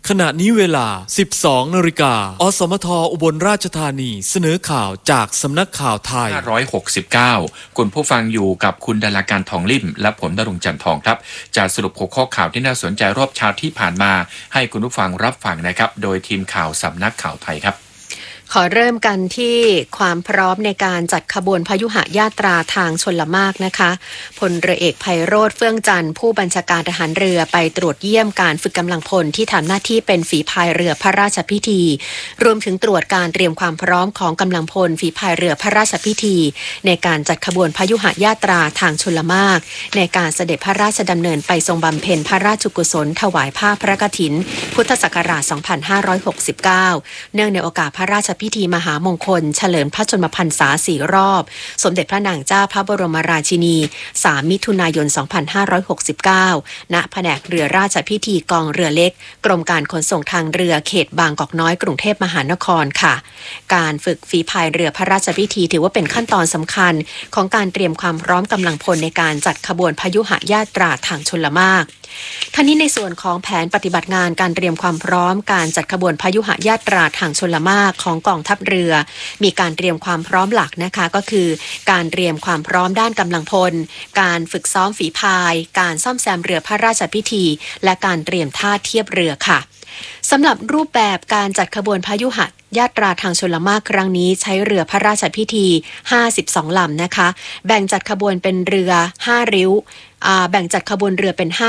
ขณะนี้เวลา 12 นาฬิกาอสมทอุบลราชธานีเสนอข่าวจากสำนักข่าวไทย 569คุณผู้ฟังอยู่กับคุณดาราการทองลิ่มและผมณรงค์จันทร์ทองครับจะสรุป6ข้อข่าวที่น่าสนใจรอบเช้าที่ผ่านมาให้คุณผู้ฟังรับฟังนะครับโดยทีมข่าวสำนักข่าวไทยครับขอเริ่มกันที่ความพร้อมในการจัดขบวนพยุหญาตราทางชลมารนะคะพลเรือเอกไพโรจน์เฟื่องจันทร์ผู้บัญชาการทหารเรือไปตรวจเยี่ยมการฝึกกำลังพลที่ทำหน้าที่เป็นฝีพายเรือพระราชพิธีรวมถึงตรวจการเตรียมความพร้อมของกำลังพลฝีพายเรือพระราชพิธีในการจัดขบวนพยุหญาตราทางชลมารในการเสด็จพระราชดำเนินไปทรงบำเพ็ญพระราชกุศลถวายผ้าพระกฐินพุทธศักราช 2569 เนื่องในโอกาสพระราชพิธีมหามงคลเฉลิมพระชนมพรรษา4 รอบสมเด็จพระนางเจ้าพระบรมราชินี3 มิถุนายน 2569 ณ แผนกเรือราชพิธีกองเรือเล็กกรมการขนส่งทางเรือเขตบางกอกน้อยกรุงเทพมหานครค่ะการฝึกฝีพายเรือพระราชพิธีถือว่าเป็นขั้นตอนสำคัญของการเตรียมความพร้อมกำลังพลในการจัดขบวนพยุหญาตราทางชลมารทั้งนี้ในส่วนของแผนปฏิบัติงานการเตรียมความพร้อมการจัดขบวนพยุหญาตราทางชลมารของกองทัพเรือมีการเตรียมความพร้อมหลักนะคะก็คือการเตรียมความพร้อมด้านกำลังพลการฝึกซ้อมฝีพายการซ่อมแซมเรือพระราชพิธีและการเตรียมท่าเทียบเรือค่ะสำหรับรูปแบบการจัดขบวนพยุหญาตราทางชลมารครั้งนี้ใช้เรือพระราชพิธี52 ลำนะคะแบ่งจัดขบวนเป็นเรือ5 ริ้วแบ่งจัดขบวนเรือเป็น